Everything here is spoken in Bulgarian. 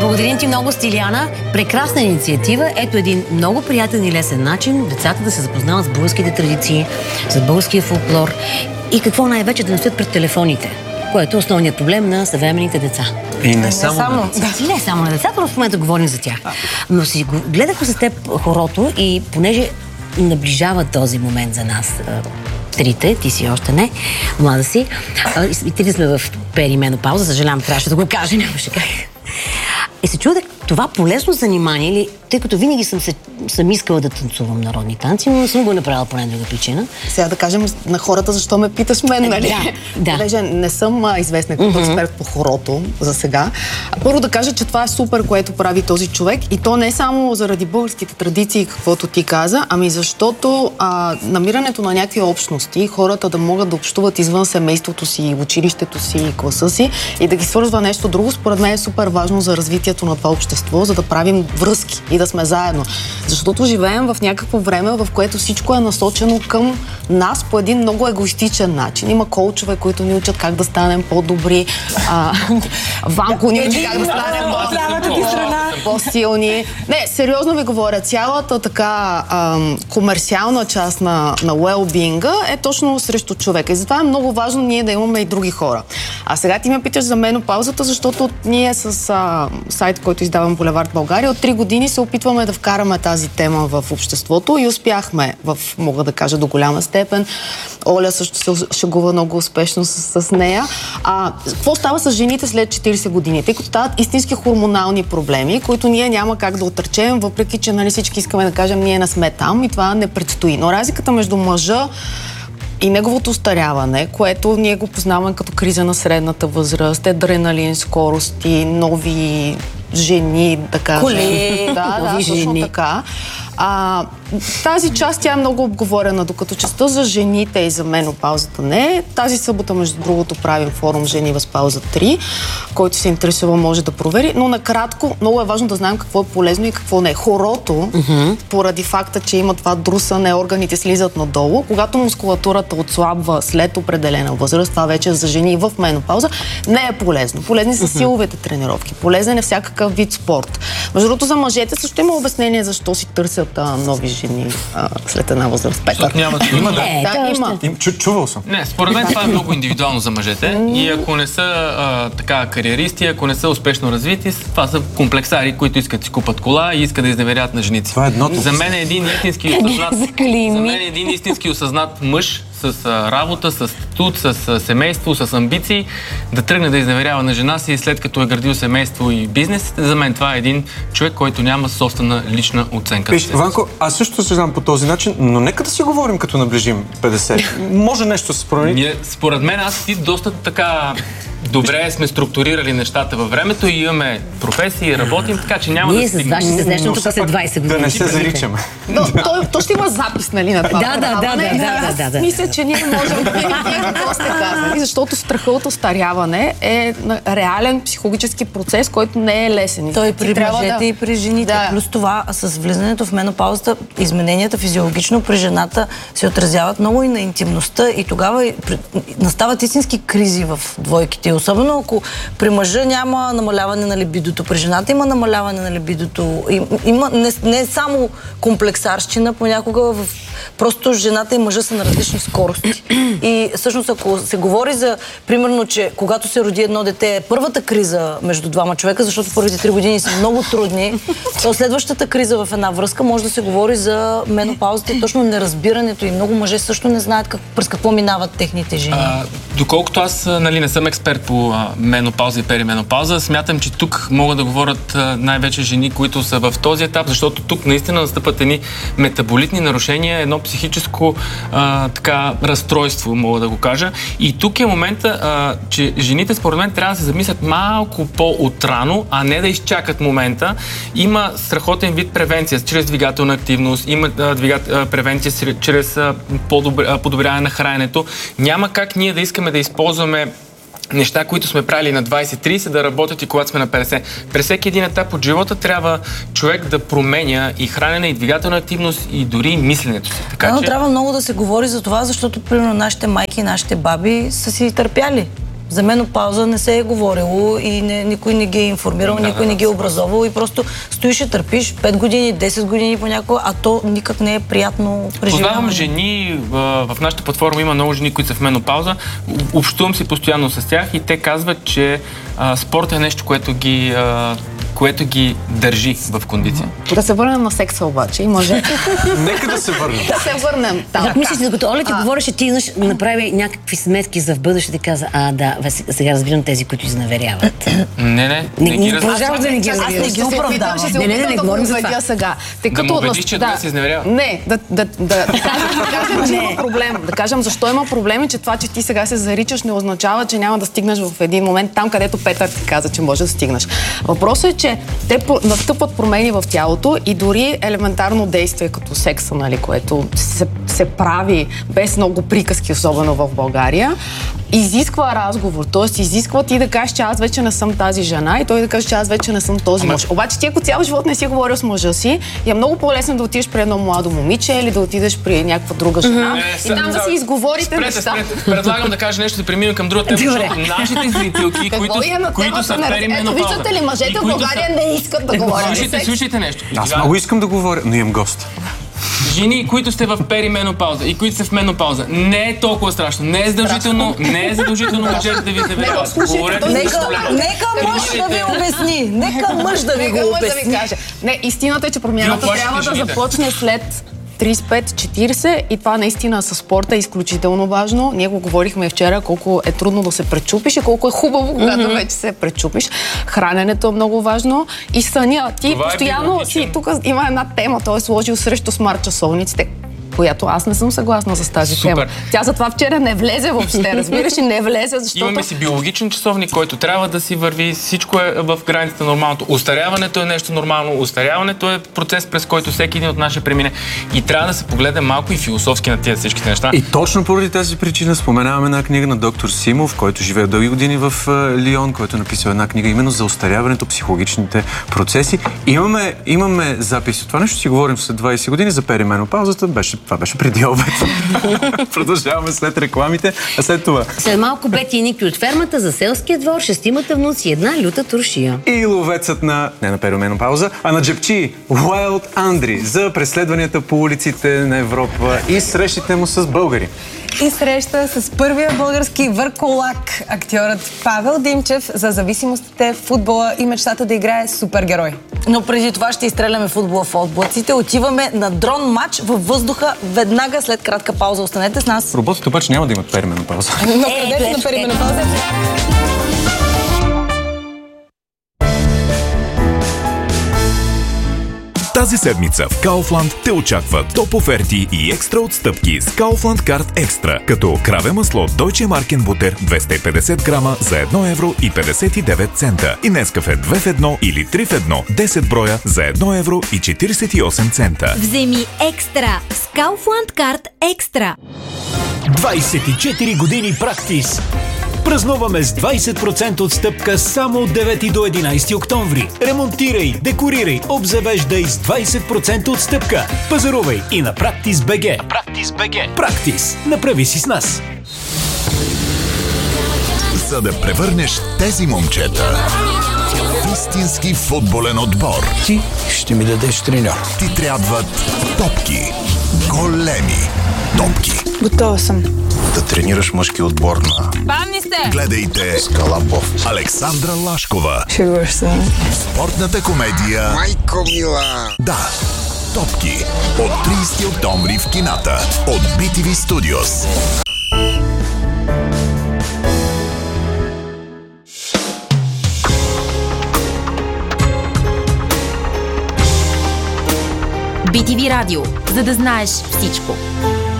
Благодарим ти много, Стиляна. Прекрасна инициатива. Ето един много приятен и лесен начин децата да се запознават с българските традиции, с българския фолклор и какво най-вече да не стоят пред телефоните, което е основният проблем на съвременните деца. И не само на децата. Не само на децата, но в момента говорим за тях. Но си гледахме с теб хорото и понеже наближава този момент за нас, трите, ти си още не, млада си, и трите сме в перименопауза, съжалявам, трябваше да го кажа, нямаше как. И се чудех, това полезно занимание или, тъй като винаги съм искала да танцувам народни танци, но не съм го направила по една друга причина. Сега да кажем на хората, защо ме питаш мен, нали? Да. Понеже не съм известна като експерт по хорото за сега. Първо да кажа, че това е супер, което прави този човек и то не е само заради българските традиции, каквото ти каза, ами защото намирането на някакви общности, хората да могат да общуват извън семейството си, училището си, класа си и да ги свързва нещо друго, според мен е супер важно за развитието на това общество, за да правим връзки и да сме заедно. Защото живеем в някакво време, в което всичко е насочено към нас по един много егоистичен начин. Има коучове, които ни учат как да станем по-добри. Ванко ни учи как да станем по-силни. Не, сериозно ви говоря, цялата така комерциална част на well-being е точно срещу човека. И затова е много важно ние да имаме и други хора. А сега ти ме питаш за менопаузата, защото ние с сайт, който издавам Булевард България, от 3 години се опитваме да вкараме тази тема в обществото и успяхме, мога да кажа, до голяма степен. Оля също се шегува много успешно с нея. Какво става с жените след 40 години? Тъй като стават истински хормонални проблеми, които ние няма как да отречем, въпреки че нали, всички искаме да кажем, ние не сме там и това не предстои. Но разликата между мъжа и неговото остаряване, което ние го познаваме като криза на средната възраст, адреналин, скорости, нови жени, да кажем. Коли, нови жени. Точно така. Тази част тя е много обговорена, докато частта за жените и за менопаузата не. Тази събота, между другото, правим форум Жени в пауза 3, който се интересува може да провери, но накратко много е важно да знаем какво е полезно и какво не е. Хорото, поради факта, че има това друсане, органите слизат надолу, когато мускулатурата отслабва след определена възраст, това вече е за жени в менопауза, не е полезно. Полезни са силовите тренировки, полезен е всякакъв вид спорт. Между другото, за мъжете също има обяснение защо си търсят нови жени след една възраст. Петър. Има, да. Има. Чувал съм. Не, според мен това е много индивидуално за мъжете и ако не са така кариеристи, ако не са успешно развити, това са комплексари, които искат да си купат кола и искат да изневерят на женици. Това е едното. За мен е един истински осъзнат мъж с работа, с статут, с семейство, с амбиции, да тръгне да изневерява на жена си след като е градил семейство и бизнес. За мен това е един човек, който няма собствена лична оценка. Виж, Ванко, аз също се знам по този начин, но нека да си говорим като наближим 50. Може нещо да се промени? Според мен аз и доста така добре сме структурирали нещата във времето и имаме професии, работим, така че няма да стигнем. Ние с вас ще се срещнем тук след 20 години. Да не се заричаме. То ще има запис, нали, на това. Да. Мисля, че ние можем да видим какво сте казали, защото страха от остаряване е реален психологически процес, който не е лесен. Той при мъжете и при жените. Плюс това, с влизането в менопаузата, измененията физиологично при жената се отразяват много и на интимността и тогава настават истински кризи в двойките. Особено ако при мъжа няма намаляване на либидото, при жената има намаляване на либидото. Има не само комплексарщина, понякога просто жената и мъжа са на различни скорости. И всъщност ако се говори за, примерно, че когато се роди едно дете е първата криза между двама човека, защото първите 3 години са много трудни, то следващата криза в една връзка може да се говори за менопаузата и точно неразбирането и много мъже също не знаят през какво минават техните жени. Доколкото аз не съм експерт по менопауза и перименопауза, смятам, че тук могат да говорят най-вече жени, които са в този етап, защото тук наистина настъпат едни метаболитни нарушения, едно психическо разстройство, мога да го кажа. И тук е момента, че жените според мен трябва да се замислят малко по-отрано, а не да изчакат момента. Има страхотен вид превенция чрез двигателна активност, има превенция чрез подобряване на храненето. Няма как ние да искаме да използваме неща, които сме правили на 20-30, да работят и когато сме на 50. През всеки един етап от живота трябва човек да променя и хранене, и двигателна активност, и дори мисленето си. Но трябва много да се говори за това, защото, примерно, нашите майки и нашите баби са си търпяли. За менопауза не се е говорило и никой не ги е информирал, никой не ги е образовал и просто стоиш и търпиш 5 години, 10 години понякога, а то никак не е приятно преживяване. Познавам жени, в нашата платформа има много жени, които са в менопауза. Общувам си постоянно с тях и те казват, че спорт е нещо, което ги държи в кондиция. Да се върнем на секса обаче. Може. Нека да се върнем. Да се върнем. Как мислиш, докато Оля ти говореше, ти направи някакви сметки за в бъдеще и каза, да, сега разбирам тези, които изневеряват. Не ги продължаваш да не ги Аз не ги оправдавам. Не говорим за това. Сега. Да му убедиш, че да се изневерява. Не, да кажем, че има проблем. Да кажем защо има проблем и че това, че ти сега се заричаш, не означава, че няма да стигнеш в един момент там, където Петър ти каза, че може да стигнеш. Въпросът е, че те настъпват промени в тялото и дори елементарно действие като секса, нали, което се прави без много приказки, особено в България, изисква разговор. Тоест изисква ти да кажеш, че аз вече не съм тази жена и той да каже, че аз вече не съм този мъж. Обаче ти ако цял живот не си говорил с мъжа си, е много по-лесно да отидеш при едно младо момиче или да отидеш при някаква друга жена и там да си изговорите неща. Предлагам да кажа нещо, да преминем към друга тема, защото нашите зрителки, които са перименопауза. Виждате ли, мъжете в България не искат да говорят. Слушайте нещо. Аз много искам да говоря, но имам гост. Жени, които сте в перименопауза и които сте в менопауза, не е толкова страшно. Не е задължително мъжете да ви заверяват. Нека мъж да ви обясни. Нека мъж да ви го обясни. Не, истината е, че промяната трябва да започне след 35-40 и това наистина със спорта е изключително важно. Ние го говорихме вчера колко е трудно да се пречупиш и колко е хубаво, когато вече се пречупиш. Храненето е много важно и съня. Ти това постоянно тук има една тема, той е сложил срещу смарт-часовниците, която аз не съм съгласна с тази тема. Тя затова вчера не влезе въобще, разбираш, и не влезе, защото... Имаме си биологичен часовник, който трябва да си върви, всичко е в границите на нормалното. Остаряването е нещо нормално, остаряването е процес, през който всеки един от нас ще премине и трябва да се погледа малко и философски на тези всичките неща. И точно поради тази причина споменаваме една книга на доктор Симов, който живее дълги години в Лион, който е написал една книга именно за остаряването, психологичните процеси. Имаме запис от това нещо, си говорим след 20 години за перименопаузата, това беше преди обед. Продължаваме след рекламите, а след това. След малко Бети и Ники от фермата за селския двор, 6 внуци и една люта туршия. И ловецът не на перименопауза, а на джебчи Уайлд Андри за преследванията по улиците на Европа и срещите му с българи. И среща с първия български върколак, актьорът Павел Димчев за зависимостите, футбола и мечтата да играе супергерой. Но преди това ще изстреляме футбола в облаците. Отиваме на дрон матч във въздуха веднага след кратка пауза. Останете с нас. Роботите обаче няма да имат перименопауза. Но къде на перименопауза? Тази седмица в Kaufland те очаква топ оферти и екстра отстъпки с Kaufland Card Extra, като краве масло Deutsche Markenbutter 250 грама за 1,59 евро и Нескафе 2 в 1 или 3 в 1 10 броя за 1,48 евро. Вземи екстра с Kaufland Card Extra. 24 години практис. Празнуваме с 20% отстъпка само от 9 до 11 октомври. Ремонтирай, декорирай, обзавеждай с 20% отстъпка. Пазарувай и на Practice.bg. Practice. Направи си с нас. За да превърнеш тези момчета в истински футболен отбор, Ти ще ми дадеш треньор. ти трябват топки. Големи топки. Готова съм. Да тренираш мъжки отбор на... Памни сте! Гледайте Скалабов. Александра Лашкова. Шегуваш се. Спортната комедия Майко мила! Да, топки. От 30 октомври в кината. От BTV Studios. BTV Радио, за да знаеш всичко.